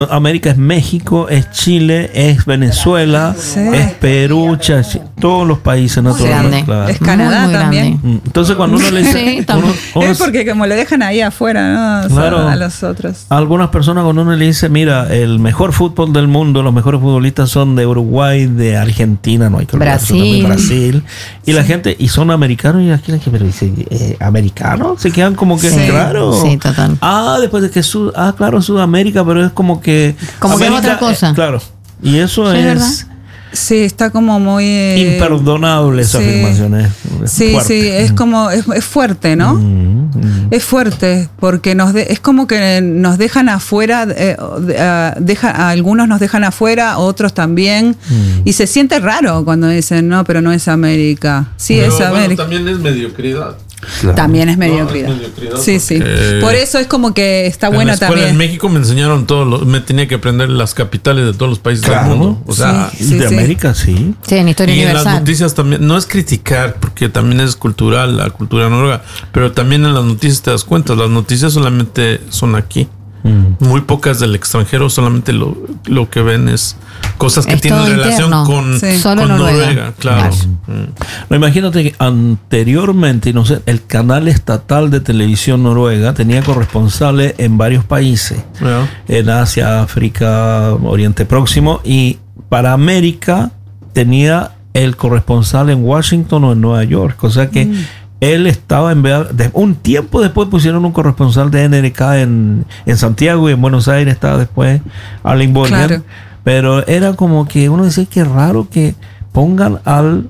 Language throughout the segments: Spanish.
América es México, es Chile, es Venezuela, es Perú, todos los países naturalmente. Claro. Es Canadá muy también. Entonces cuando uno le dice... es porque como lo dejan ahí afuera, ¿no? Claro, a los otros. Algunas personas cuando uno le dice, mira, el mejor fútbol del mundo, los mejores futbolistas son de Uruguay, de Argentina, no hay que olvidar eso también, Brasil. Y la gente, y son americanos, y aquí la gente dice, ¿americanos? Se quedan como que, claro. Sí, total. Después de que claro, Sudamérica, pero es como que América, es otra cosa. Claro. Y eso es ¿verdad? Sí, está como muy... imperdonable esa afirmación. Sí, es como... Es fuerte, ¿no? Es fuerte, porque es como que nos dejan afuera, algunos nos dejan afuera, otros también, y se siente raro cuando dicen, no, pero no es América. Sí, pero, es América. También es mediocridad. Claro. También es mediocridad. Sí. Por eso es como que está bueno también. En México me enseñaron me tenía que aprender las capitales de todos los países del mundo. O sea, de América, sí. Sí, en historia universal. En las noticias también, no es criticar, porque también es cultural, la cultura noruega, pero también en las noticias te das cuenta, las noticias solamente son aquí. Muy pocas del extranjero, solamente lo que ven es cosas que tienen relación con Noruega. Claro. No, imagínate que anteriormente, no sé, el canal estatal de televisión noruega tenía corresponsales en varios países, en Asia, África, Oriente Próximo, y para América tenía el corresponsal en Washington o en Nueva York, o sea que él estaba un tiempo después pusieron un corresponsal de NRK en Santiago, y en Buenos Aires estaba después Arlen Borgen. Claro. Pero era como que uno dice que raro que pongan al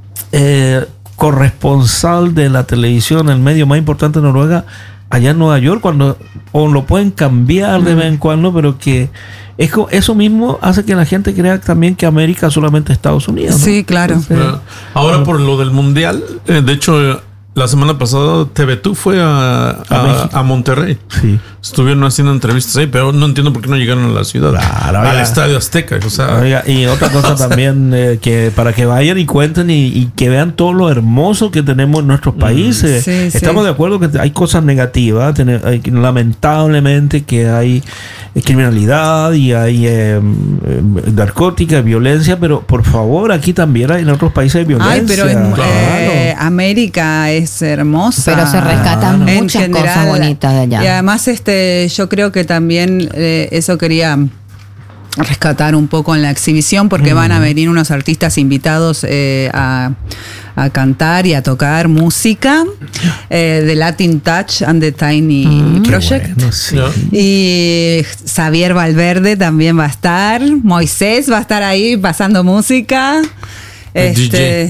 corresponsal de la televisión, el medio más importante de Noruega, allá en Nueva York, o lo pueden cambiar de vez en cuando, pero que eso mismo hace que la gente crea también que América solamente es Estados Unidos, ¿no? Sí, claro. Ahora por lo del mundial, de hecho... La semana pasada TV2 fue a Monterrey. Sí. Estuvieron haciendo entrevistas ahí, pero no entiendo por qué no llegaron a la ciudad. Claro, al Estadio Azteca. O sea, oiga, y otra cosa también, que para que vayan y cuenten y que vean todo lo hermoso que tenemos en nuestros países. Estamos de acuerdo que hay cosas negativas, lamentablemente que hay criminalidad y hay narcótica, violencia, pero por favor, aquí también hay en otros países hay violencia. Pero América es hermosa. Pero se rescatan muchas cosas bonitas de allá. Y además yo creo que también eso quería rescatar un poco en la exhibición, porque van a venir unos artistas invitados a cantar y a tocar música de Latin Touch and the Tiny Project. Bueno, sí. Y Xavier Valverde también va a estar, Moisés va a estar ahí pasando música. DJ.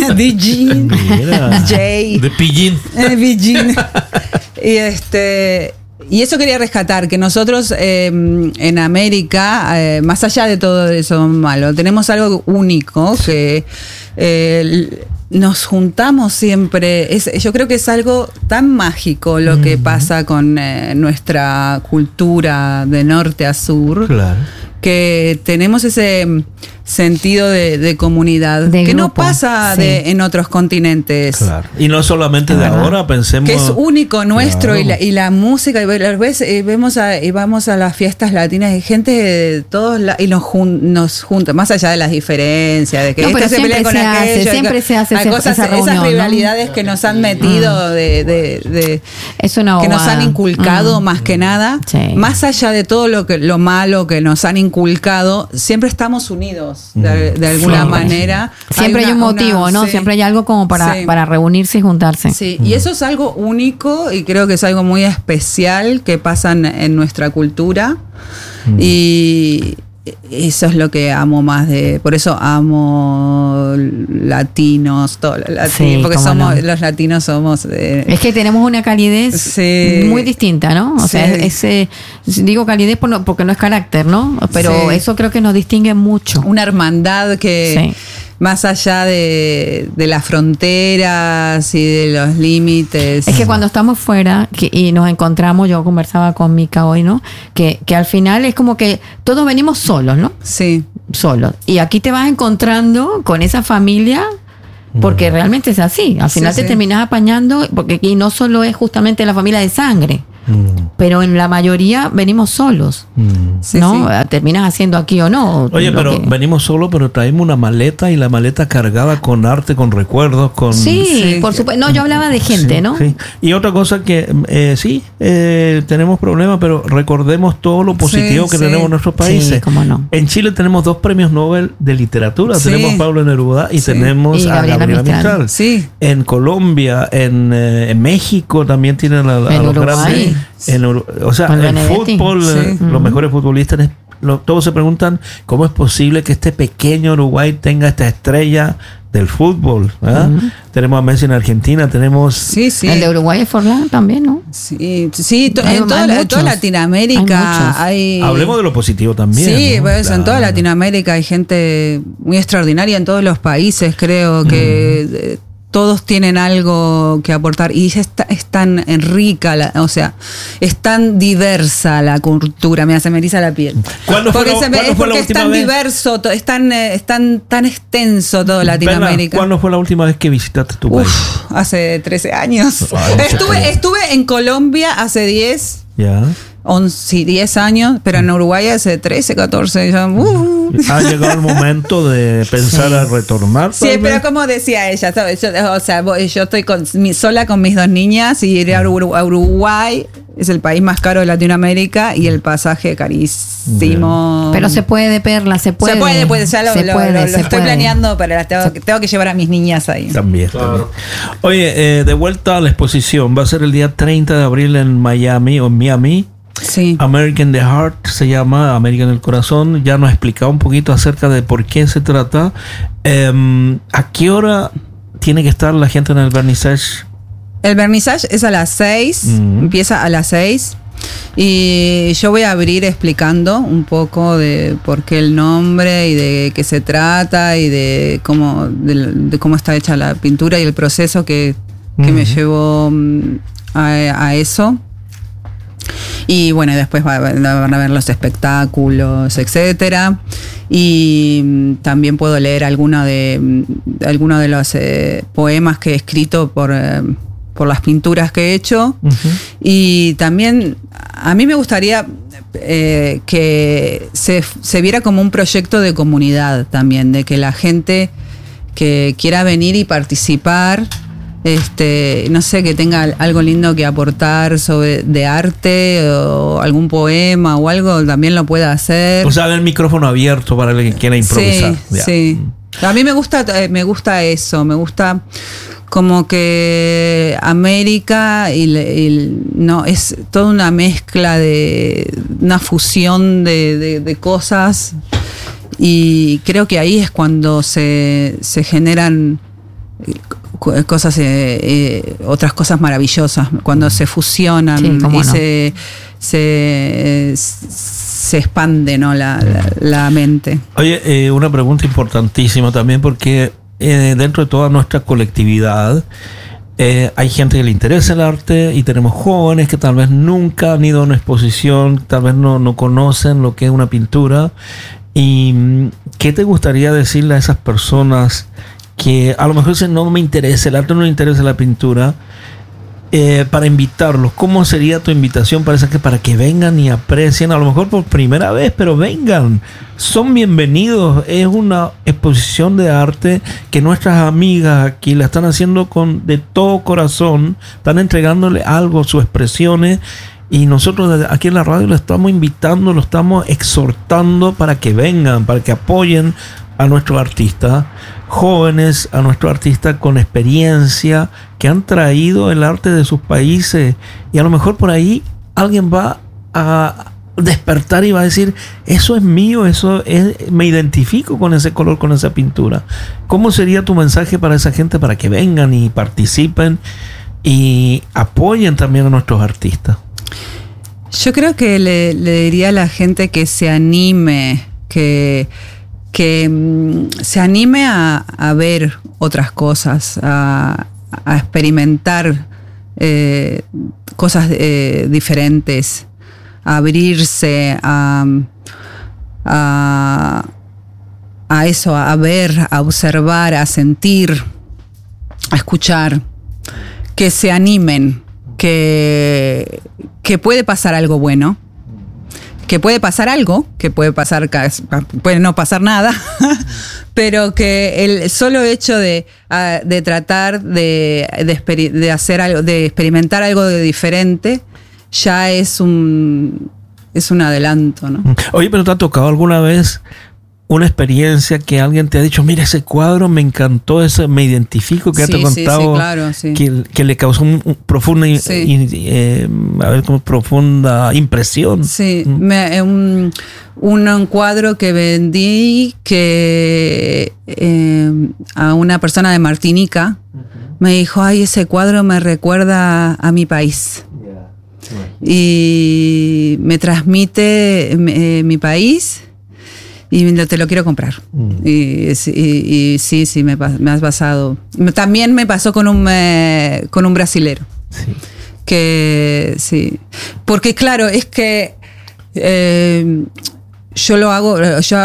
De Pillín. Y eso quería rescatar, que nosotros en América, más allá de todo eso malo, tenemos algo único que nos juntamos siempre. Yo creo que es algo tan mágico lo que pasa con nuestra cultura de norte a sur. Claro. Que tenemos ese sentido de comunidad que no pasa en otros continentes. Claro. Y no solamente de ahora, pensemos... Que es único nuestro, y la música, y vamos a las fiestas latinas, y gente de todos y nos junta, más allá de las diferencias, de que se pelea con aquello. Siempre se hace esa reunión, esas rivalidades, ¿no? Que nos han metido, es una que nos han inculcado más que nada. Sí. Más allá de todo lo malo que nos han inculcado, siempre estamos unidos de alguna manera. Siempre hay un motivo, ¿no? Sí. Siempre hay algo como para reunirse y juntarse. Sí, y eso es algo único, y creo que es algo muy especial que pasa en nuestra cultura. Y eso es lo que amo más por eso amo latinos, todos los latinos, porque los latinos somos... es que tenemos una calidez muy distinta, ¿no? O sea, digo calidez porque no es carácter, ¿no? Pero eso creo que nos distingue mucho. Una hermandad que... Más allá de las fronteras y de los límites. Es que cuando estamos fuera y nos encontramos, yo conversaba con Mica hoy, ¿no? Que al final es como que todos venimos solos, ¿no? Sí. Solos. Y aquí te vas encontrando con esa familia, porque realmente es así. Al final te terminas apañando, porque aquí no solo es justamente la familia de sangre. pero en la mayoría venimos solos, ¿no? Terminas haciendo aquí o no. Oye, pero venimos solos, pero traemos una maleta y la maleta cargada con arte, con recuerdos, con... Sí, por supuesto. No, yo hablaba de gente, ¿no? Sí. Y otra cosa que tenemos problemas, pero recordemos todo lo positivo que tenemos en nuestros países. Sí, cómo no. En Chile tenemos 2 premios Nobel de literatura. Tenemos a Pablo Neruda y tenemos a Gabriela Mistral. Sí. En Colombia, en México también tienen a los grandes. O sea, el fútbol, los mejores futbolistas, todos se preguntan cómo es posible que este pequeño Uruguay tenga esta estrella del fútbol. Tenemos a Messi en Argentina, tenemos... El de Uruguay es Forlán también, ¿no? Sí, en toda Latinoamérica hay... Hablemos de lo positivo también. Sí, pues en toda Latinoamérica hay gente muy extraordinaria, en todos los países, creo que... todos tienen algo que aportar y es tan rica, es tan diversa la cultura, se me eriza la piel. Porque es tan diverso, es tan extenso todo Latinoamérica. ¿Cuándo fue la última vez que visitaste tu país? Hace 13 años. Estuve en Colombia hace 10. Ya. 10 años, pero en Uruguay hace 13, 14. Ha llegado el momento de pensar a retornar. Sí, pero como decía ella, ¿sabes? Yo estoy sola con mis 2 niñas y ir a Uruguay es el país más caro de Latinoamérica y el pasaje carísimo. Pero se puede, Perla, se puede. Ya lo estoy planeando, pero tengo que llevar a mis niñas ahí. También. Oye, de vuelta a la exposición, va a ser el día 30 de abril en Miami o en Miami. Sí. American the Heart se llama, American el Corazón. Ya nos ha explicado un poquito acerca de por qué se trata. ¿A qué hora tiene que estar la gente en el vernissage? El vernissage es a las 6, empieza a las 6. Y yo voy a abrir explicando un poco de por qué el nombre y de qué se trata y de cómo está hecha la pintura y el proceso que me llevó a eso. Y bueno, después van a ver los espectáculos, etcétera. Y también puedo leer alguno de los poemas que he escrito por las pinturas que he hecho. Y también a mí me gustaría que se viera como un proyecto de comunidad también, de que la gente que quiera venir y participar, no sé, que tenga algo lindo que aportar de arte o algún poema o algo, también lo pueda hacer. O sea, el micrófono abierto para el que quiera improvisar. Sí. A mí me gusta eso, me gusta como que América no es toda una mezcla una fusión de cosas, y creo que ahí es cuando se generan cosas, otras cosas maravillosas, cuando se fusionan y se expande, ¿no? la mente. Oye, una pregunta importantísima también, porque dentro de toda nuestra colectividad hay gente que le interesa el arte y tenemos jóvenes que tal vez nunca han ido a una exposición, tal vez no conocen lo que es una pintura. ¿Y qué te gustaría decirle a esas personas que a lo mejor dicen no me interesa el arte, no me interesa la pintura, para invitarlos? ¿Cómo sería tu invitación para que vengan y aprecien, a lo mejor por primera vez, pero vengan, son bienvenidos? Es una exposición de arte que nuestras amigas aquí la están haciendo de todo corazón, están entregándole algo, sus expresiones, y nosotros aquí en la radio lo estamos invitando, lo estamos exhortando para que vengan, para que apoyen a nuestros artistas jóvenes, a nuestros artistas con experiencia, que han traído el arte de sus países, y a lo mejor por ahí alguien va a despertar y va a decir, eso es mío, me identifico con ese color, con esa pintura. ¿Cómo sería tu mensaje para esa gente, para que vengan y participen y apoyen también a nuestros artistas? Yo creo que le diría a la gente que se anime, que se anime a ver otras cosas, a experimentar cosas diferentes, a abrirse a eso, a ver, a observar, a sentir, a escuchar, que se animen, que puede pasar algo bueno, que puede pasar algo, que puede no pasar nada, pero que el solo hecho de tratar de hacer algo, de experimentar algo de diferente, ya es un adelanto, ¿no? Oye, pero ¿te ha tocado alguna vez una experiencia que alguien te ha dicho, mira ese cuadro, me encantó, ese, me identifico, que ya te he contado, sí, claro, sí. Que le causó profunda impresión? Sí, un cuadro que vendí a una persona de Martinica, me dijo, ay, ese cuadro me recuerda a mi país. Y me transmite mi país y te lo quiero comprar. Y sí, me has pasado. También me pasó con un brasilero. Sí. Que sí. Porque claro, es que yo hago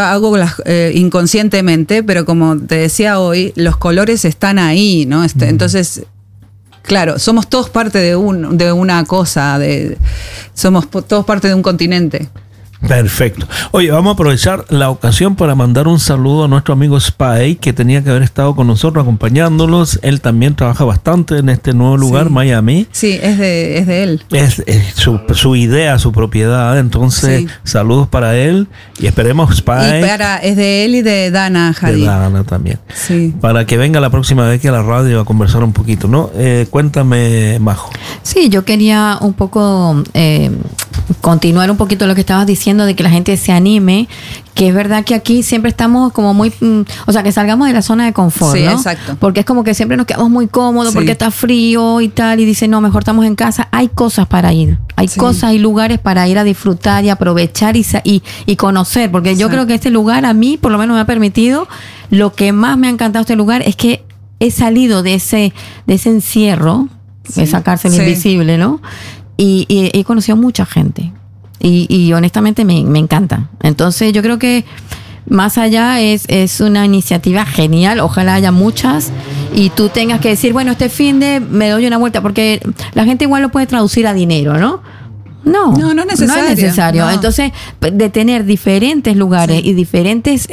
inconscientemente, pero como te decía hoy, los colores están ahí, ¿no? Entonces, claro, somos todos parte de una cosa, somos todos parte de un continente. Perfecto. Oye, vamos a aprovechar la ocasión para mandar un saludo a nuestro amigo Spy, que tenía que haber estado con nosotros acompañándonos. Él también trabaja bastante en este nuevo lugar, Miami. Sí, es de él. Es su idea, su propiedad. Entonces, saludos para él y esperemos Spy. Es de él y de Dana Hadid. De Dana también. Sí. Para que venga la próxima vez que a la radio a conversar un poquito, ¿no? Cuéntame, Majo. Sí, yo quería un poco continuar un poquito lo que estabas diciendo, de que la gente se anime, que es verdad que aquí siempre estamos como muy, o sea, que salgamos de la zona de confort, sí, ¿no? Exacto. Porque es como que siempre nos quedamos muy cómodos porque está frío y tal, y dicen, no, mejor estamos en casa. Hay cosas para ir, hay cosas, hay lugares para ir a disfrutar y aprovechar y conocer, porque yo creo que este lugar a mí, por lo menos me ha permitido, lo que más me ha encantado este lugar es que he salido de ese encierro, esa cárcel invisible, ¿no? Y he conocido mucha gente. Y honestamente me encanta. Entonces yo creo que más allá es una iniciativa genial. Ojalá haya muchas y tú tengas que decir, bueno, este fin de me doy una vuelta, porque la gente igual lo puede traducir a dinero, ¿no? No es necesario. No es necesario. No. Entonces, de tener diferentes lugares y diferentes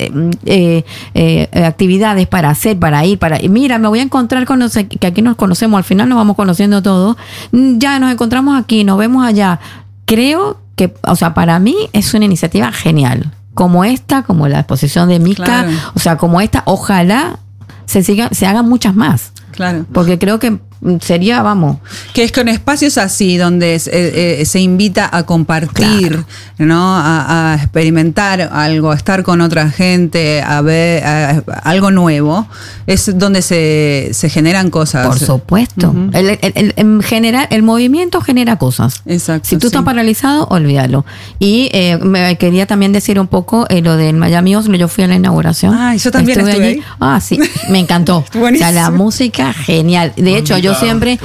actividades para hacer, para ir, mira, me voy a encontrar con que aquí nos conocemos, al final nos vamos conociendo todos. Ya nos encontramos aquí, nos vemos allá. Creo que, o sea, para mí es una iniciativa genial. Como esta, como la exposición de Mica, claro. O sea, como esta, ojalá se hagan muchas más. Claro. Porque creo que sería, vamos. Que es con espacios así, donde se invita a compartir, claro. ¿No? A experimentar algo, a estar con otra gente, a ver algo nuevo, es donde se generan cosas. Por supuesto. Uh-huh. En general, el movimiento genera cosas. Exacto. Si tú estás paralizado, olvídalo. Y me quería también decir un poco lo del Miami Oslo. Yo fui a la inauguración. Ah, yo también estuve allí. Ah, sí, me encantó. O sea, la música, genial. De hecho, yo siempre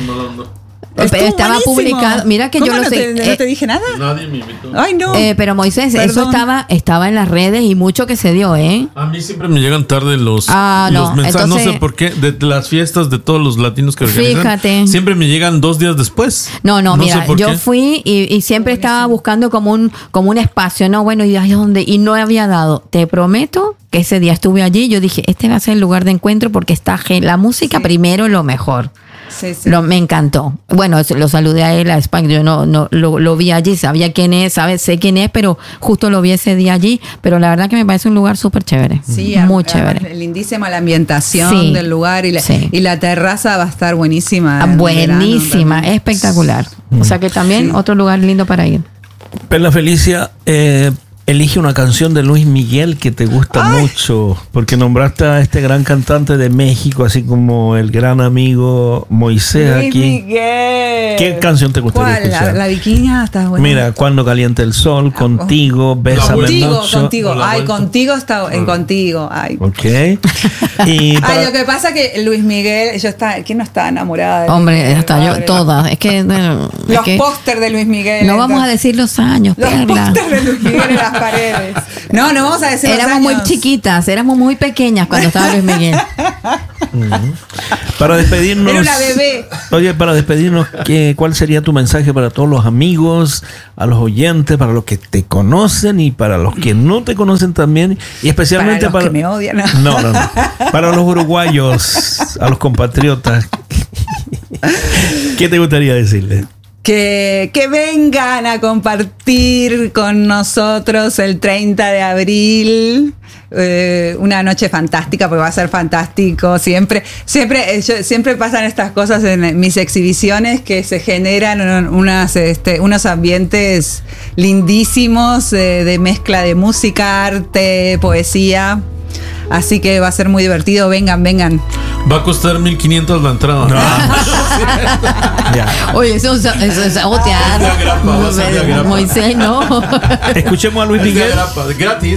estaba publicado. Mira que yo no sé. ¿No te dije nada? Nadie me invitó. Ay, no. Pero Moisés, perdón. Eso estaba en las redes y mucho que se dio, ¿eh? A mí siempre me llegan tarde los mensajes. Entonces, no sé por qué. De las fiestas de todos los latinos que organizan. Fíjate. Siempre me llegan 2 días después. No, mira, yo fui y siempre estaba buscando como un espacio, ¿no? Bueno, ¿y dónde? Y no había dado. Te prometo que ese día estuve allí. Yo dije, este va a ser el lugar de encuentro porque está la música primero, lo mejor. Sí. Me encantó. Bueno, lo saludé a él, a Spank. Yo no lo vi allí, sabía quién es, sé quién es, pero justo lo vi ese día allí. Pero la verdad que me parece un lugar súper chévere. Sí, muy chévere. Lindísima la ambientación del lugar y la terraza va a estar buenísima. Buenísima, verano, espectacular. O sea que también otro lugar lindo para ir. Perla Felicia, elige una canción de Luis Miguel que te gusta mucho, porque nombraste a este gran cantante de México, así como el gran amigo Moisés Luis aquí. Miguel. ¿Qué canción te gustaría escuchar? La Viquiña está buena. Mira, Cuando caliente el sol, Contigo, Bésame mucho. Contigo. Ay, Contigo está en Contigo. Ay. Ok. Lo que pasa es que Luis Miguel, ¿quién no está enamorada de Hombre, hasta yo, todas. Es que los pósters de Luis Miguel. No vamos a decir los años, Perla. Los pósters de Luis Miguel en las paredes. No vamos a decir los años. Éramos muy chiquitas, éramos muy pequeñas cuando estaba Luis Miguel. Para despedirnos. Era una bebé. Oye, para despedirnos, ¿cuál sería tu mensaje para todos los amigos, a los oyentes, para los que te conocen y para los que no te conocen también? Y especialmente para los que me odian. No. Para los uruguayos, a los compatriotas. ¿Qué te gustaría decirles? Que vengan a compartir con nosotros el 30 de abril. Una noche fantástica, porque va a ser fantástico. Siempre pasan estas cosas en mis exhibiciones, que se generan unos ambientes lindísimos de mezcla de música, arte, poesía. Así que va a ser muy divertido. Vengan. Va a costar 1,500 la entrada. Oye, eso es sabotear. Moisés, no. Escuchemos a Luis Miguel. Gratis.